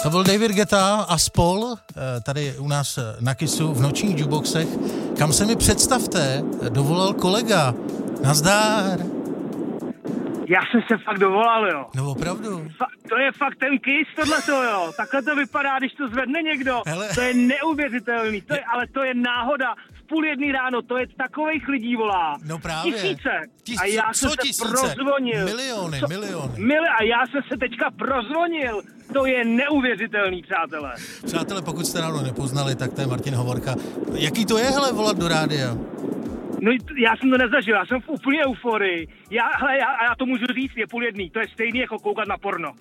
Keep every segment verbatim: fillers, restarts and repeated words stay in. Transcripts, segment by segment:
To byl David Guetta a spol tady u nás na Kissu v nočních jukeboxech, kam se mi, představte, dovolal kolega. Nazdár. Já jsem se fakt dovolal, jo. No opravdu. Fa- to je fakt ten Kiss, tohleto, jo. Takhle to vypadá, když to zvedne někdo. Hele. To je neuvěřitelný, to je, ale to je náhoda. V půl jedný ráno, to je takovejch lidí volá. No právě. Tisíce. Tis, a já jsem se tisíce? prozvonil. Miliony, co? miliony. Mili, a já jsem se teďka prozvonil. To je neuvěřitelný, přátelé. Přátelé, pokud jste náhodou nepoznali, tak to je Martin Hovorka. Jaký to je, hele, volat do rádia? No, já jsem to nezažil, já jsem v úplné euforii. Já, hele, já, já to můžu říct, je půl jedný. To je stejný jako koukat na porno.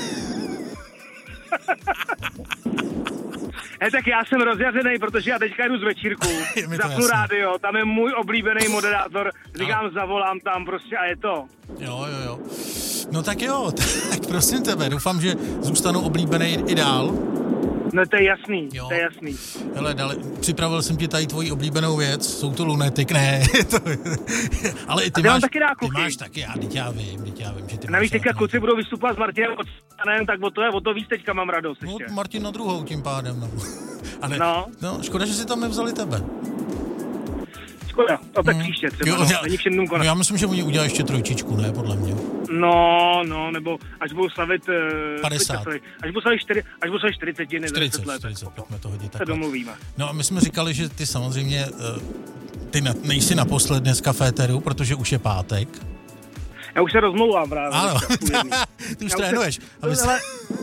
He, tak já jsem rozjařený, protože já teďka jdu z večírku, zapnu rádio, tam je můj oblíbený moderátor, říkám, no. Zavolám tam prostě a je to. Jo, jo, jo. No tak jo, tak prosím tebe, doufám, že zůstanou oblíbený i dál. No to je jasný, jo. To je jasný. Hele, dali, připravil jsem ti tady tvoji oblíbenou věc, jsou to lunetik, ne, to, ale i ty, máš, taky ty máš taky, já, teď já vím, teď já vím, že ty navíc teďka kluci budou vystupovat s Martinem Kocanem, tak o to je, o to víc teďka mám radost no, ještě. Martin na druhou tím pádem, no. Ale, no. no, škoda, že si tam nevzali tebe. Škoda, to tak hmm. příště třeba, jo, no, já, není všem konec. No, já myslím, že oni udělají ještě trojčičku, ne, podle mě. No, no, nebo až budou slavit... padesát. Až budou slavit, čtyři, až budou slavit čtyřicet, ne, čtyřicet let. čtyřicet, pojďme to hodit takhle. Se domluvíme. No a my jsme říkali, že ty samozřejmě, ty nejsi naposled dneska v éteru, protože už je pátek. Já už se rozmlouvám právě. Ano, ty už trénuješ. Se... Ale...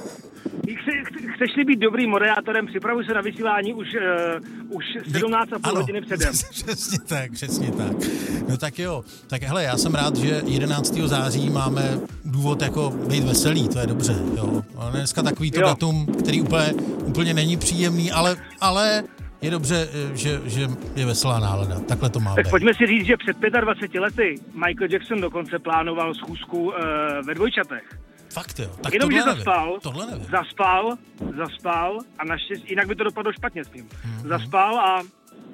Chceš-li být dobrým moderátorem, připravuj se na vysílání už, uh, už sedmnáct a půl hodiny předem. Přesně tak, přesně tak. No tak jo, tak hele, já jsem rád, že jedenáctého září máme důvod jako být veselý, to je dobře, jo. A dneska takový to jo. datum, který úplně, úplně není příjemný, ale, ale je dobře, že, že je veselá nálada, takhle to má Tak být. Pojďme si říct, že před dvaceti pěti lety Michael Jackson dokonce plánoval schůzku uh, ve dvojčatech. Fakt jo, tak jenom, tohle že zaspal, tohle nevím. zaspal, zaspal a naštěstí, jinak by to dopadlo špatně s ním. Mm-hmm. Zaspal a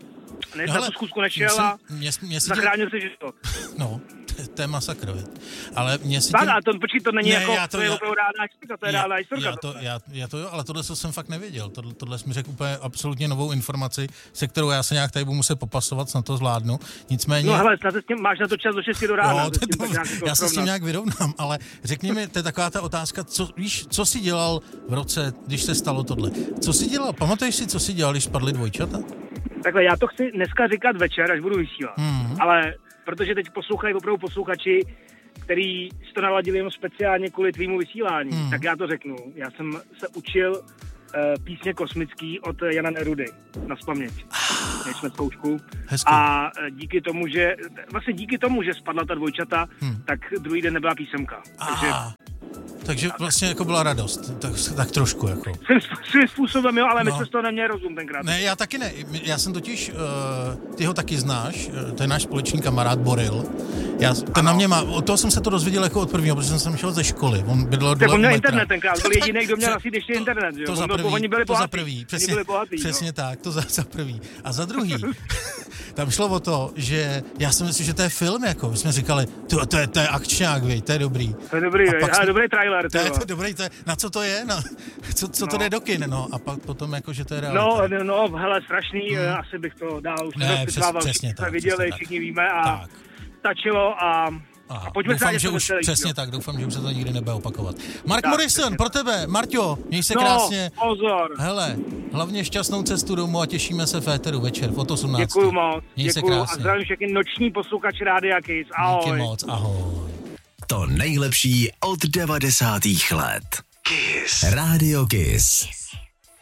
než no na tu zkusku nešel a mě, mě zachránil si život. No, to je masakr, ale mě si... Tak, tím... a to, počkej, to není ne, jako, to, to je já... opravdu ráda historka, to je ráda historka. Já to, já, já to jo, ale tohle jsem fakt nevěděl, tohle, tohle jsi mi řekl úplně absolutně novou informaci, se kterou já se nějak tady budu muset popasovat, snad to zvládnu, nicméně... No hele, máš na to čas do šesti do rána. Jo, to, to, já se s tím nějak vyrovnám, ale řekni mi, to je taková ta otázka, co, víš, co jsi dělal v roce, když se stalo tohle? Co jsi dělal, pamatuješ si, co jsi dělal, když spadly dvojčata? Takhle, já to chci dneska říkat večer, až budu vysílat, hmm. ale protože teď poslouchají opravdu posluchači, který si to naladili jenom speciálně kvůli tvýmu vysílání, hmm. tak já to řeknu. Já jsem se učil uh, písně kosmický od Jana Nerudy na vzpaměť. Měli jsme zkoušku. Hezky. A díky tomu, že vlastně díky tomu, že spadla ta dvojčata, hmm. tak druhý den nebyla písemka. Takže Takže vlastně jako byla radost, tak, tak trošku jako. Svým, svým způsobem jo, ale no. my jsme z toho neměli rozum tenkrát. Ne, já taky ne, já jsem totiž, uh, ty ho taky znáš, uh, to je náš společný kamarád Boril. Já, ten na mě má, od toho jsem se to dozvěděl jako od prvního, protože jsem šel ze školy, on bydlel dole. Tak on měl internet tenkrát, byl jediný, kdo měl asi ještě internet, jo. To za prvý, oni byli to bohatý, za prvý, přesně, byli bohatý, přesně no. tak, to za, za prvý. A za druhý, tam šlo o to, že já jsem myslel, že to je film, jako, my jsme říkali, to, to, je, to je akčňák, vej, to je dobrý. To je dobrý, vej, jsme, dobrý trailer. To je to dobrý, to je, na co to je, na, co, co no. to jde do kin, no, a pak potom jako, že to je realita. No, no, hele, strašný, hmm. asi bych to dál už ne, přes, přesně tak. Viděli, všichni víme a tak. Stačilo a... Aha, a pojďme doufám, se že už celý, přesně jo. tak, doufám, že už se to nikdy nebude opakovat. Mark tak, Morrison, pro tebe, Marťo, měj se no, krásně. pozor. Hele, hlavně šťastnou cestu domů a těšíme se v éteru večer v osmnácti. Děkuju moc, měj děkuju se krásně. A zdravím všechny noční posluchači Rádia Kiss, ahoj. Díky moc, ahoj. To nejlepší od devadesátých let. Kiss. Rádio Kiss.